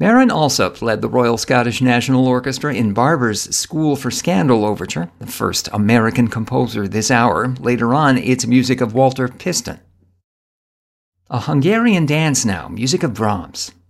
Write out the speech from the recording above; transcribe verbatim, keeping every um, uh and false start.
Baron Alsop led the Royal Scottish National Orchestra in Barber's School for Scandal Overture, the first American composer this hour. Later on, it's music of Walter Piston. A Hungarian dance now, music of Brahms.